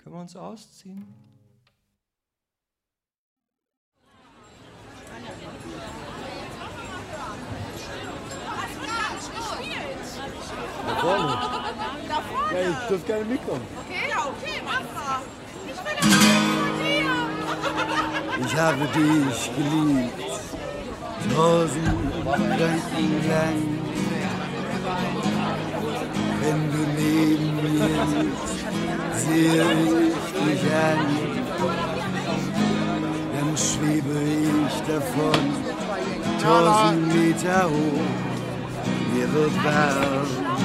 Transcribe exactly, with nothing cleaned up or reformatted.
Können wir uns ausziehen? Da vorne. Da vorne. Ja, ich dürfte gerne mitkommen. Okay, ja, okay, mach mal. Ich will das von dir. Ich habe dich geliebt, tausend Gedanken lang. Wenn du neben mir bist, sehe ich dich an. Dann schwebe ich davon, tausend Meter hoch. Mir wird warm.